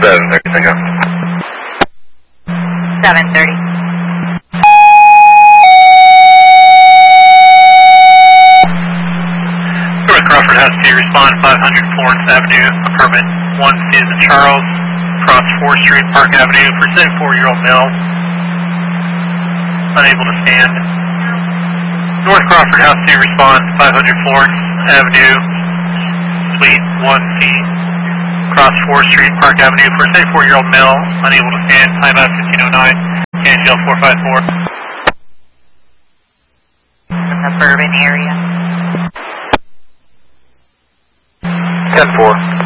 7:30, take off. 7:30. North Crawford has to respond 500 Florence Avenue, apartment 1 Susan Charles, across 4th Street, Park Avenue, for 74-year-old male, unable to stand. North Crawford has to respond 500 Florence Avenue, Suite 1C, across 4th Street, Park Avenue, for 74-year-old male, unable to stand, time out 1509, Angel 454. Suburban area. 10-4.